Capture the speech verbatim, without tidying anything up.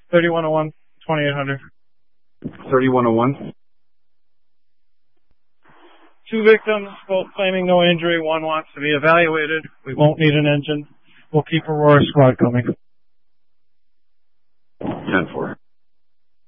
thirty-one oh one, twenty-eight hundred. thirty-one oh one. Two victims, both claiming no injury. One wants to be evaluated. We won't need an engine. We'll keep Aurora Squad coming.